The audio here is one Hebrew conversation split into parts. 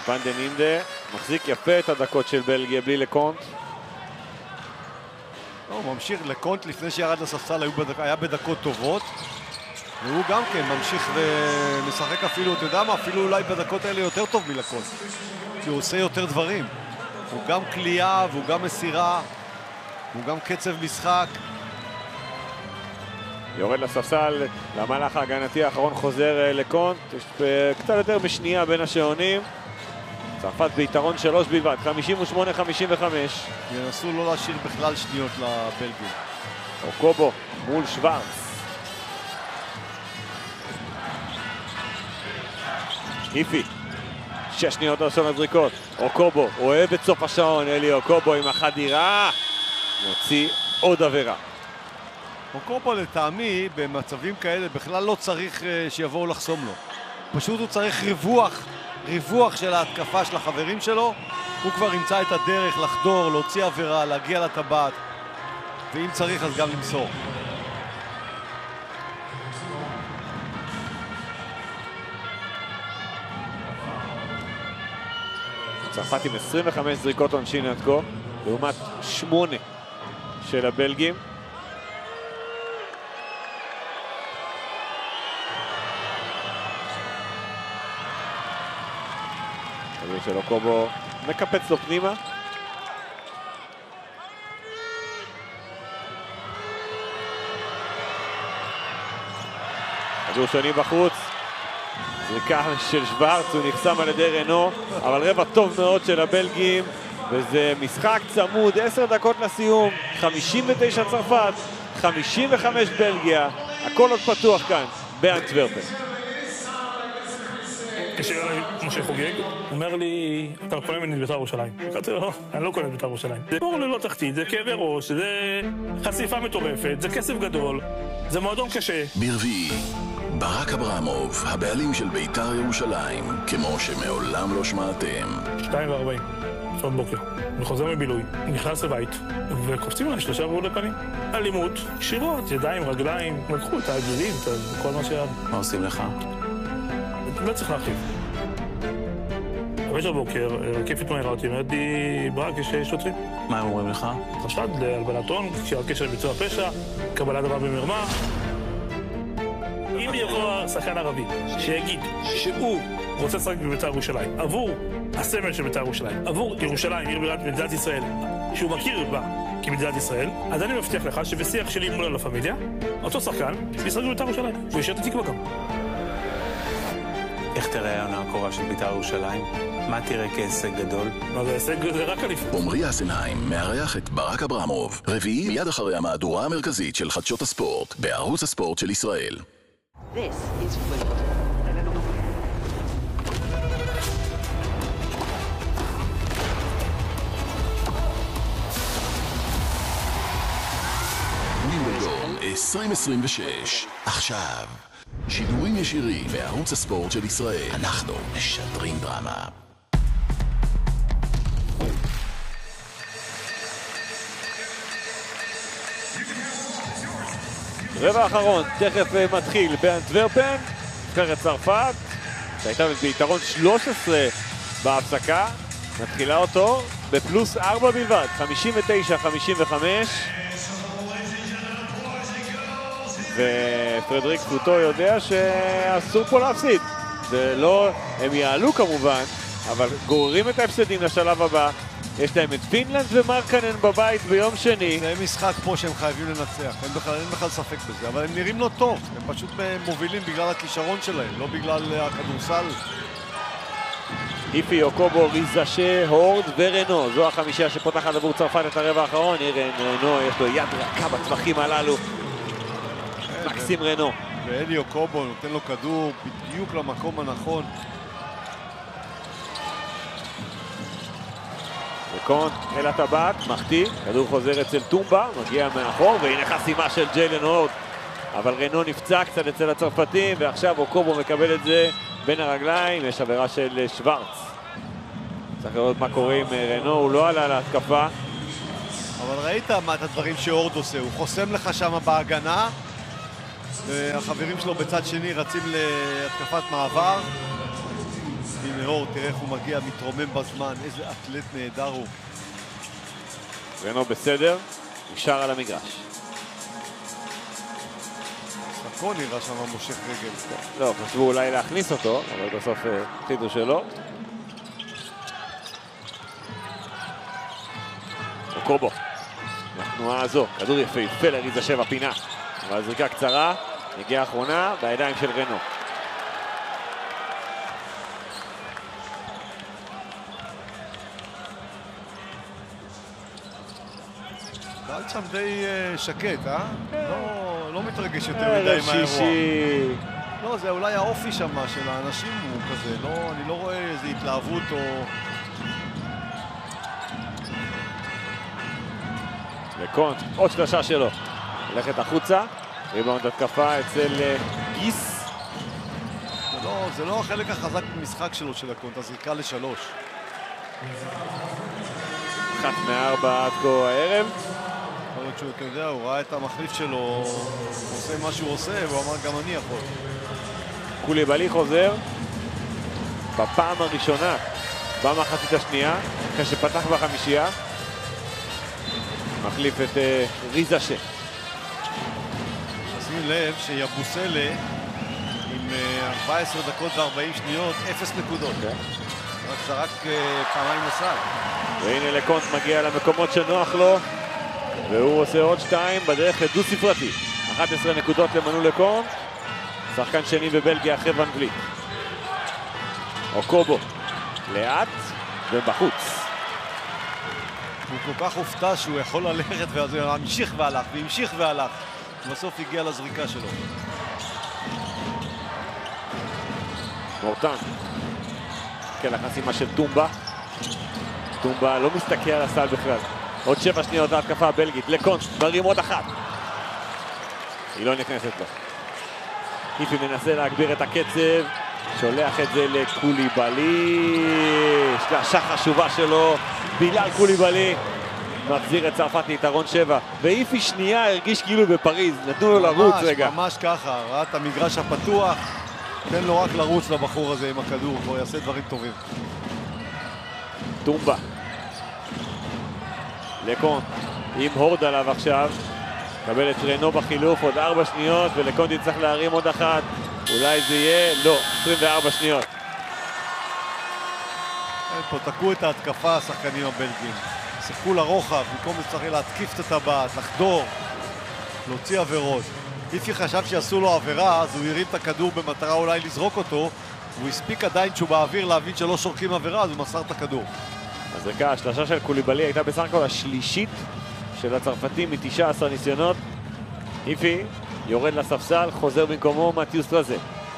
ון דה לינדה מחזיק יפה את הדקות של בלגיה בלי לקונט. הוא ממשיך לקונט לפני שירד לספסל, היה בדקות טובות, והוא גם כן ממשיך ומשחק אפילו, אתה יודע מה, אפילו אולי בדקות האלה יותר טוב מלקונט, כי הוא עושה יותר דברים. הוא גם קליעה והוא גם מסירה, הוא גם קצב משחק. יורד לספסל, למהלך ההגנתי האחרון חוזר לקונט, יש קצת יותר משנייה בין השעונים. צרפת ביתרון 3 בלבד, 58-55. ינסו לא להשאיר בכלל שניות לבלגים. אוקובו מול שוורץ. איפי, 6 שניות ראשון הזריקות. אוקובו אוהב את סוף השעון, אלי אוקובו עם החדירה. מוציא עוד עבירה. אוקובו לטעמי במצבים כאלה בכלל לא צריך שיבואו לחסום לו. פשוט הוא צריך ריווח של ההתקפה של החברים שלו. הוא כבר ימצא את הדרך לחדור, להוציא עבירה, להגיע לטבעת, ואם צריך אז גם למסור. צרפת עם 25 זריקות עונשין עד כה, לעומת 8 של הבלגים. כדור של אוקובו מקפץ לו פנימה. כדור שני בחוץ. זריקה של שוורץ, הוא נחסם על ידי רנו, אבל רבע טוב מאוד של הבלגים, וזה משחק צמוד, 10 דקות לסיום, 59 צרפת, 55 בלגיה, הכל עוד פתוח כאן, באנטוורפן. כשהיה לי משה חוגג, הוא אומר לי, אתה קונה ממני בית"ר ירושלים. אמרתי לו, אני לא קונה בית"ר ירושלים. זה בור ללא תחתית, זה כאבי ראש, זה חשיפה מטורפת, זה כסף גדול, זה מועדון קשה. ברביעי, ברק אברמוב, הבעלים של בית"ר ירושלים, כמו שמעולם לא שמעתם. 2:40, לפנות בוקר. אני חוזר מבילוי, נכנס לבית, וקופצים עליי 3 רעולי פנים. אלימות, קשירות, ידיים, רגליים, לקחו את העגילים, כל מה שהיה. מה עושים לך? לא צריך להרחיב. בבוקר בוקר, כיפית מהירה אותי, אומרת לי, ברק, יש שוטרים. מה הם אומרים לך? חשד להלבנת הון, קשר לביצוע פשע, קבלת דבר במרמה. אם יבוא שחקן ערבי שיגיד שהוא רוצה לשחק בבית"ר ירושלים, עבור הסמל של בית"ר ירושלים, עבור ירושלים, עיר בירת מדינת ישראל, שהוא מכיר בה כמדינת ישראל, אז אני מבטיח לך שבשיח שלי מול לה פמיליה, אותו שחקן ישחק בבית"ר ירושלים, והוא ישאר את התקווה גם. איך תראה העונה הקרובה של בית"ר ירושלים? מה תראה כהישג גדול? מה זה הישג? זה רק אליפות. עמרי אסנהיים מארח את ברק אברמוב, רביעי מיד אחרי המהדורה המרכזית של חדשות הספורט, בערוץ הספורט של ישראל. This is football. וימבלדון 2026. עכשיו, שידורים ישירים בערוץ הספורט של ישראל. אנחנו משדרים דרמה. רבע האחרון תכף מתחיל באנטוורפן, נבחרת צרפת שהייתה ביתרון 13 בהפסקה, מתחילה אותו בפלוס 4 בלבד, 59-55, ופרדריק פוטו יודע שאסור פה להפסיד. זה לא, הם יעלו כמובן, אבל גוררים את ההפסדים לשלב הבא. יש להם את פינלנד ומרקנן בבית ביום שני. זה משחק פה שהם חייבים לנצח, אין בכלל ספק בזה, אבל הם נראים לא טוב, הם פשוט מובילים בגלל הכישרון שלהם, לא בגלל הכדורסל. איפי, אוקובו, ריזשה, הורד ורנו, זו החמישה שפותחת עבור צרפת את הרבע האחרון. רנו, יש לו יד רכה בטווחים הללו, מקסים רנו. ואלי אוקובו נותן לו כדור בדיוק למקום הנכון. וקונט אל הטבעת, מחטיא, כדור חוזר אצל טומבה, מגיע מאחור, והנה חסימה של ג'יילן הורד. אבל רנו נפצע קצת אצל הצרפתים, ועכשיו אוקובו מקבל את זה בין הרגליים. יש עבירה של שוורץ. צריך לראות מה קורה עם רנו, הוא לא עלה להתקפה. אבל ראית מה את הדברים שהורד עושה, הוא חוסם לך שם בהגנה, והחברים שלו בצד שני רצים להתקפת מעבר. עם נאור, תראה איך הוא מגיע, מתרומם בזמן, איזה אתלט נהדר הוא. רנו בסדר, נשאר על המגרש. סקו נראה שם מושך רגל. לא, חשבו אולי להכניס אותו, אבל בסוף החליטו שלא. אוקובו, התנועה הזו, כדור יפהפה לריזה 7 פינה. אבל זריקה קצרה, נגיעה אחרונה בידיים של רנו. קהל שם די שקט, לא מתרגש יותר מדי מהאירוע. לא, זה אולי האופי שם של האנשים הוא כזה, אני לא רואה איזו התלהבות או... לקונט, עוד שלושה שלו. הולכת החוצה, ריבאונד התקפה אצל גיס. זה לא החלק החזק במשחק שלו של הקונט, הזריקה ל3. 1 מ-4 עד כה הערב. יכול להיות שהוא, אתה יודע, הוא ראה את המחליף שלו, עושה מה שהוא עושה, והוא אמר גם אני יכול. קוליבאלי חוזר בפעם הראשונה במחצית השנייה, אחרי שפתח בחמישייה. מחליף את ריזה שש. שים לב שיבוסלה עם 14 דקות ו40 שניות, 0 נקודות. רק זרק פעמיים לסל. והנה לקונט מגיע למקומות שנוח לו, והוא עושה עוד 2 בדרך לדו ספרתי. 11 נקודות למנו לקונט, שחקן שני בבלגיה אחרי ון וליט. אוקובו לאט ובחוץ. הוא כל כך הופתע שהוא יכול ללכת, ואז הוא המשיך והלך, והמשיך והלך. ובסוף הגיע לזריקה שלו. מורטן. כן, החסימה של טומבה. טומבה לא מסתכל על הסל בכלל. עוד 7 שניות להתקפה הבלגית. לקונט, מרים עוד 1. היא לא נכנסת לו. איפי מנסה להגביר את הקצב. שולח את זה לקוליבאלי. שלשה חשובה שלו. בילאל קוליבאלי. מחזיר את צרפת ליתרון 7. ואיפי שנייה הרגיש כאילו בפריז. נתנו לו לרוץ רגע. ממש ככה. ראה את המגרש הפתוח. תן לו רק לרוץ לבחור הזה עם הכדור. הוא יעשה דברים טובים. טומבה. לקונט עם הורד עליו עכשיו. קבל את רנו בחילוף, עוד 4 שניות, ולקונט יצטרך להרים עוד 1. אולי זה יהיה, לא, 24 שניות. פה תקעו את ההתקפה השחקנים הבלגים. שיחקו לרוחב, במקום לצטרך להתקיף את הטבעת, לחדור, להוציא עבירות. איפי חשב שיעשו לו עבירה, אז הוא הרים את הכדור במטרה אולי לזרוק אותו. הוא הספיק עדיין שהוא באוויר להבין שלא שורקים עבירה, אז הוא מסר את הכדור. אז רגע, השלשה של קוליבאלי הייתה בסך הכל השלישית של הצרפתים מ-19 ניסיונות. איפי יורד לספסל, חוזר במקומו מתיוס רזה.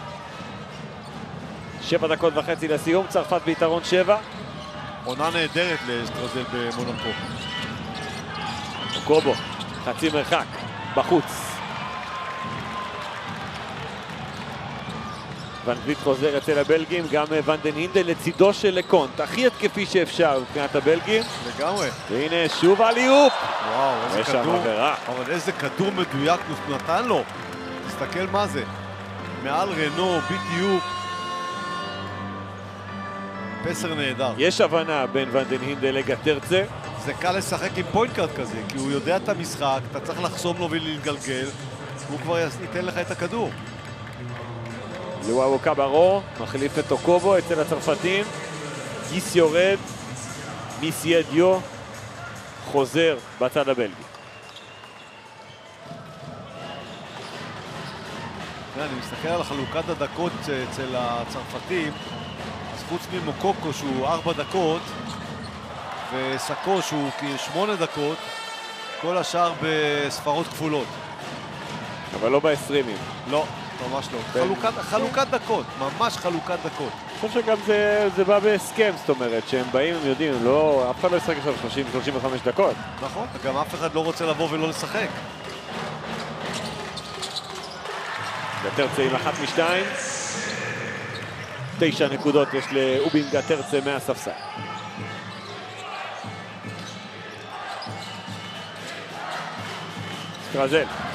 7 דקות וחצי לסיום, צרפת ביתרון 7. עונה נהדרת לסטרזל במונקו. אוקובו, חצי מרחק, בחוץ. ון וליט חוזר אצל הבלגים, גם ונדן הינדל לצידו של לקונט, הכי התקפי שאפשר מבחינת הבלגים. לגמרי. והנה שוב אליופ. וואו, איזה כדור. עבירה. אבל איזה כדור מדויק הוא נתן לו. תסתכל מה זה. מעל רנו, בדיוק. פסר נהדר. יש הבנה בין ונדן הינדל לגטרצה. זה קל לשחק עם פוינט קארד כזה, כי הוא יודע את המשחק, אתה צריך לחסום לו ולהתגלגל, הוא כבר ייתן לך את הכדור. לואו קאברו מחליף את אוקובו אצל הצרפתים. גיס יורד, מיסיה דיו חוזר בצד הבלגי. אני מסתכל על חלוקת הדקות אצל הצרפתים, אז חוץ ממוקוקו שהוא 4 דקות וסקו שהוא כ8 דקות, כל השאר בספרות כפולות. אבל לא ב-20. לא, ממש לא. חלוקת דקות, ממש חלוקת דקות. אני חושב שגם זה בא בהסכם, זאת אומרת, שהם באים, הם יודעים, לא, אף אחד לא ישחק עכשיו 30-35 דקות. נכון, גם אף אחד לא רוצה לבוא ולא לשחק. גטרצה עם 1 מ-2. 9 נקודות יש לאובין גטרצה מהספסל. סטרזל.